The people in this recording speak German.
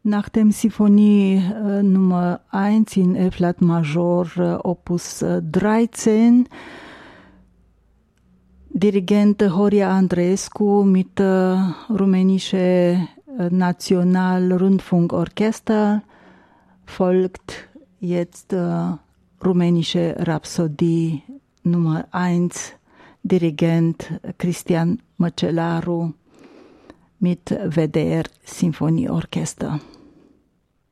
Nach dem Sinfonie Nummer 1 in F-Lat Major, Opus 13, Dirigent Horia Andreescu mit rumänische Nationalrundfunkorchester, folgt jetzt rumänische Rhapsodie Nummer 1, Dirigent Cristian Măcelaru mit WDR Sinfonieorchester.